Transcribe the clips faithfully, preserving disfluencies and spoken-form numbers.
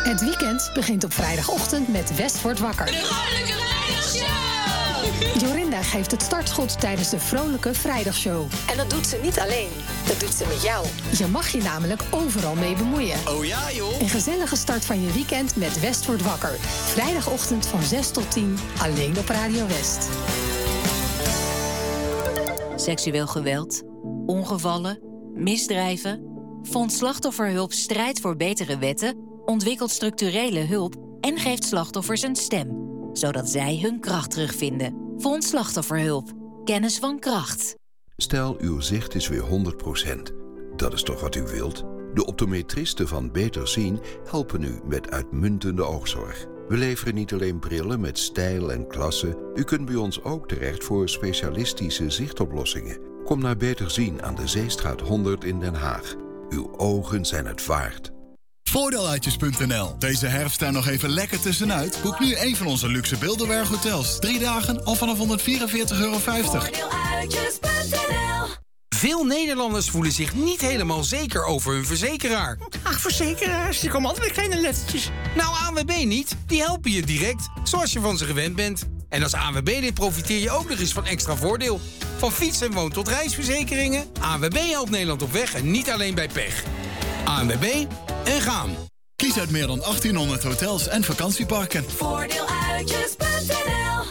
Het weekend begint op vrijdagochtend met West wordt wakker. De Vrolijke Vrijdagshow! Jorinda geeft het startschot tijdens de Vrolijke Vrijdagshow. En dat doet ze niet alleen, dat doet ze met jou. Je mag je namelijk overal mee bemoeien. Oh ja, joh! Een gezellige start van je weekend met West wordt wakker. Vrijdagochtend van zes tot tien, alleen op Radio West. Seksueel geweld, ongevallen, misdrijven. Fonds Slachtofferhulp strijdt voor betere wetten, ontwikkelt structurele hulp en geeft slachtoffers een stem, zodat zij hun kracht terugvinden. Fonds Slachtofferhulp. Kennis van kracht. Stel, uw zicht is weer honderd procent. Dat is toch wat u wilt? De optometristen van Beter Zien helpen u met uitmuntende oogzorg. We leveren niet alleen brillen met stijl en klasse. U kunt bij ons ook terecht voor specialistische zichtoplossingen. Kom naar Beter Zien aan de Zeestraat honderd in Den Haag. Uw ogen zijn het waard. Voordeeluitjes punt n l. Deze herfst daar nog even lekker tussenuit? Boek nu een van onze luxe Bilderberg-hotels. Drie dagen al vanaf honderdvierenveertig euro vijftig. Voordeeluitjes punt n l. Veel Nederlanders voelen zich niet helemaal zeker over hun verzekeraar. Ach, verzekeraars, die komen altijd met kleine lettertjes. Nou, A N W B niet. Die helpen je direct, zoals je van ze gewend bent. En als A N W B-lid profiteer je ook nog eens van extra voordeel. Van fiets- en woon- tot reisverzekeringen. A N W B helpt Nederland op weg en niet alleen bij pech. A N W B en gaan. Kies uit meer dan achttienhonderd hotels en vakantieparken. Voordeeluitjes punt n l.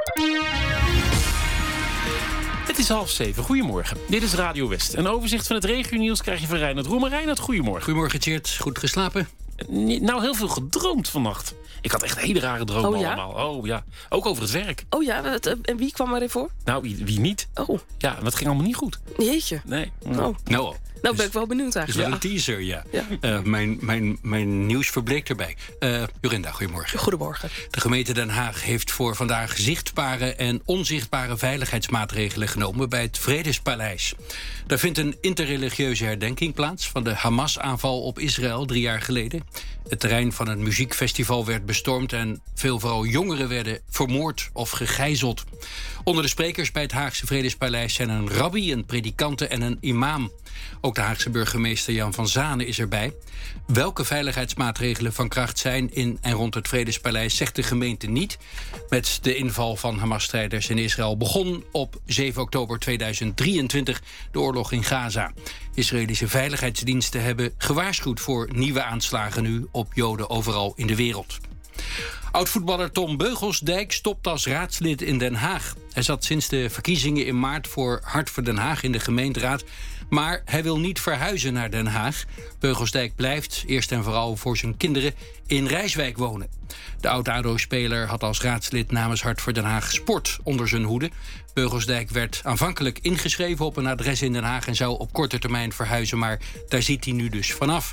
Het is half zeven. Goedemorgen. Dit is Radio West. Een overzicht van het regionieuws krijg je van Reinhard Roemer. Reinhard, goedemorgen. Goedemorgen, Tjeerd. Goed geslapen? Nou, heel veel gedroomd vannacht. Ik had echt hele rare dromen oh, ja? allemaal. Oh ja, ook over het werk. Oh ja, en wie kwam erin voor? Nou, wie, wie niet? Oh. Ja, maar het ging allemaal niet goed. Jeetje. Nee. Oh. Nou, nou ben ik wel benieuwd eigenlijk. Dat is wel een teaser, ja. ja. Uh, mijn, mijn, mijn nieuws verbleekt erbij. Uh, Jorinda, goedemorgen. Goedemorgen. De gemeente Den Haag heeft voor vandaag zichtbare en onzichtbare veiligheidsmaatregelen genomen bij het Vredespaleis. Daar vindt een interreligieuze herdenking plaats van de Hamas-aanval op Israël drie jaar geleden. Het terrein van een muziekfestival werd bestormd en veel vooral jongeren werden vermoord of gegijzeld. Onder de sprekers bij het Haagse Vredespaleis zijn een rabbi, een predikante en een imam. Ook de Haagse burgemeester Jan van Zanen is erbij. Welke veiligheidsmaatregelen van kracht zijn in en rond het Vredespaleis zegt de gemeente niet. Met de inval van Hamas-strijders in Israël begon op zeven oktober tweeduizend drieëntwintig de oorlog in Gaza. Israëlische veiligheidsdiensten hebben gewaarschuwd voor nieuwe aanslagen nu op Joden overal in de wereld. Oud-voetballer Tom Beugelsdijk stopt als raadslid in Den Haag. Hij zat sinds de verkiezingen in maart voor Hart voor Den Haag in de gemeenteraad. Maar hij wil niet verhuizen naar Den Haag. Beugelsdijk blijft, eerst en vooral voor zijn kinderen, in Rijswijk wonen. De oud-A D O-speler had als raadslid namens Hart voor Den Haag Sport onder zijn hoede. Beugelsdijk werd aanvankelijk ingeschreven op een adres in Den Haag en zou op korte termijn verhuizen, maar daar ziet hij nu dus vanaf.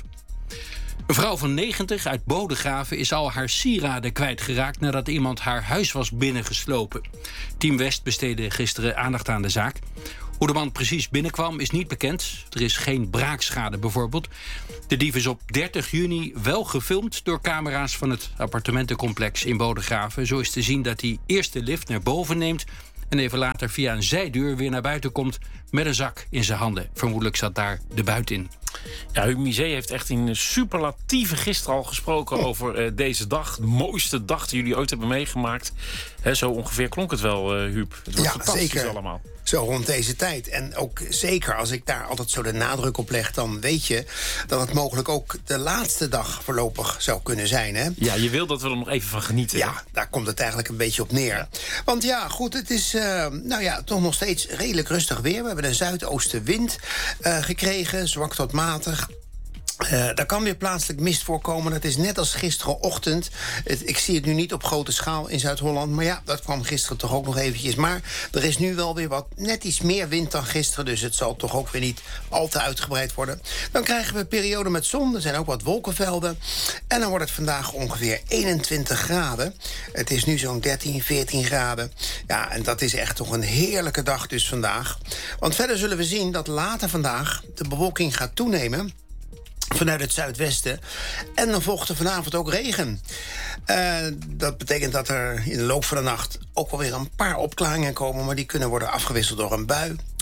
Een vrouw van negentig uit Bodegraven is al haar sieraden kwijtgeraakt nadat iemand haar huis was binnengeslopen. Team West besteedde gisteren aandacht aan de zaak. Hoe de man precies binnenkwam is niet bekend. Er is geen braakschade bijvoorbeeld. De dief is op dertig juni wel gefilmd door camera's van het appartementencomplex in Bodegraven. Zo is te zien dat hij eerst de lift naar boven neemt en even later via een zijdeur weer naar buiten komt met een zak in zijn handen. Vermoedelijk zat daar de buit in. Ja, Huub Misé heeft echt in superlatieven gisteren al gesproken oh. over uh, deze dag. De mooiste dag die jullie ooit hebben meegemaakt. He, zo ongeveer klonk het wel, uh, Huub. Het wordt ja, fantastisch zeker. allemaal. Zo rond deze tijd. En ook zeker als ik daar altijd zo de nadruk op leg, dan weet je dat het mogelijk ook de laatste dag voorlopig zou kunnen zijn. Hè? Ja, je wil dat we er nog even van genieten. Ja, daar komt het eigenlijk een beetje op neer. Ja. Want ja, goed, het is uh, nou ja, toch nog steeds redelijk rustig weer. We hebben een zuidoostenwind uh, gekregen, zwak tot matig. Uh, daar kan weer plaatselijk mist voorkomen. Dat is net als gisterenochtend. Het, ik zie het nu niet op grote schaal in Zuid-Holland. Maar ja, dat kwam gisteren toch ook nog eventjes. Maar er is nu wel weer wat net iets meer wind dan gisteren. Dus het zal toch ook weer niet al te uitgebreid worden. Dan krijgen we een periode met zon. Er zijn ook wat wolkenvelden. En dan wordt het vandaag ongeveer eenentwintig graden. Het is nu zo'n dertien, veertien graden. Ja, en dat is echt toch een heerlijke dag dus vandaag. Want verder zullen we zien dat later vandaag de bewolking gaat toenemen vanuit het zuidwesten. En dan volgt er vanavond ook regen. Uh, dat betekent dat er in de loop van de nacht ook wel weer een paar opklaringen komen, maar die kunnen worden afgewisseld door een bui.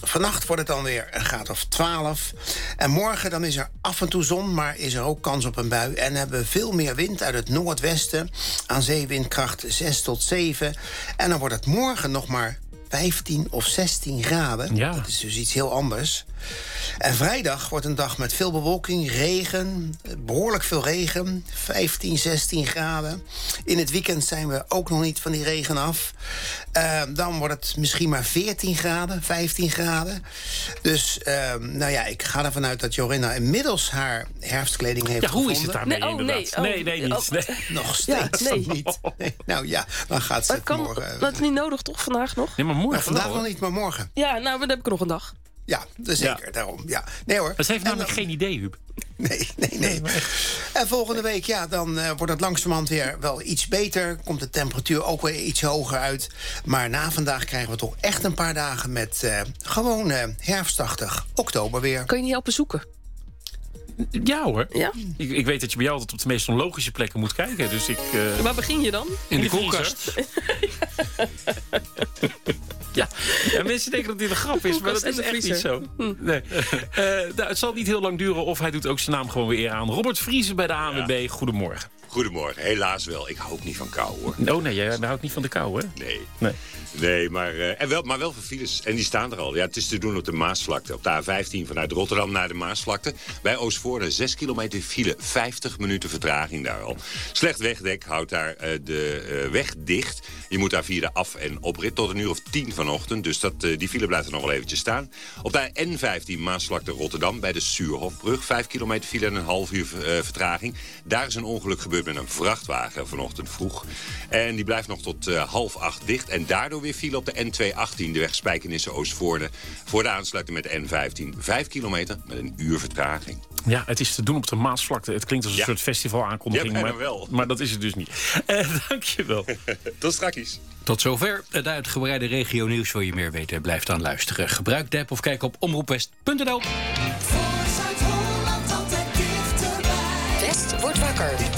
Vannacht wordt het dan weer een graad of twaalf. En morgen dan is er af en toe zon, maar is er ook kans op een bui. En hebben we veel meer wind uit het noordwesten. Aan zee windkracht zes tot zeven. En dan wordt het morgen nog maar vijftien of zestien graden. Ja. Dat is dus iets heel anders. En vrijdag wordt een dag met veel bewolking, regen, behoorlijk veel regen. vijftien, zestien graden. In het weekend zijn we ook nog niet van die regen af. Uh, dan wordt het misschien maar veertien graden, vijftien graden. Dus, uh, nou ja, ik ga ervan uit dat Jorinna inmiddels haar herfstkleding heeft Ja, hoe gevonden. is het daarmee Nee, oh, inderdaad? nee, Nee, oh, nee, niet. oh. Nee. Nog steeds Ja, nee. niet. Nee, nou ja, dan gaat ze Maar het kan, morgen... dat is niet nodig, toch, vandaag nog? Nee, maar morgen Nou, vandaag wel, nog hoor. niet, maar morgen. Ja, nou, dan heb ik nog een dag. Ja, dus zeker, Ja. daarom. Ja. Nee hoor. Maar ze heeft En namelijk dan- geen idee, Huub. Nee, nee, nee. En volgende week, ja, dan uh, wordt het langzamerhand weer wel iets beter. Komt de temperatuur ook weer iets hoger uit. Maar na vandaag krijgen we toch echt een paar dagen met uh, gewoon uh, herfstachtig oktober weer. Kan je niet helpen zoeken? Ja hoor. Ja? Ik, ik weet dat je bij jou altijd op de meest onlogische plekken moet kijken. Dus ik... Uh... Waar begin je dan? In de de koelkast. Ja. ja, mensen denken dat dit een grap is, maar dat is en de echt niet vriezer. zo. Nee. Uh, nou, het zal niet heel lang duren of hij doet ook zijn naam gewoon weer eer aan. Robert Vriesen bij de A N W B, ja. Goedemorgen. Goedemorgen, helaas wel. Ik hou ook niet van kou, hoor. Oh nee, jij houdt niet van de kou, hè? Nee. Nee. Nee, maar, uh, en wel, maar wel voor files. En die staan er al. Ja, het is te doen op de Maasvlakte. Op de A vijftien vanuit Rotterdam naar de Maasvlakte. Bij Oostvoorne zes kilometer file. vijftig minuten vertraging daar al. Slecht wegdek houdt daar uh, de uh, weg dicht. Je moet daar via de af- en oprit tot een uur of tien vanochtend. Dus dat, uh, die file blijft er nog wel eventjes staan. Op de N vijftien Maasvlakte Rotterdam bij de Suurhofbrug. vijf kilometer file en een half uur uh, vertraging. Daar is een ongeluk gebeurd met een vrachtwagen vanochtend vroeg. En die blijft nog tot uh, half acht dicht. En daardoor weer file op de N tweehonderdachttien, de weg Spijkenisse-Oostvoorne. Voor de aansluiting met de N vijftien. vijf kilometer met een uur vertraging. Ja, het is te doen op de Maasvlakte. Het klinkt als een Ja. soort festivalaankondiging. Ja, bijna maar, wel. maar dat is het dus niet. Uh, dankjewel. Tot straks. Tot zover het uitgebreide regio-nieuws. Wil je meer weten, blijf dan luisteren. Gebruik de app of kijk op omroepwest punt n l. Voor Zuid-Holland altijd dichterbij. West wordt wakker.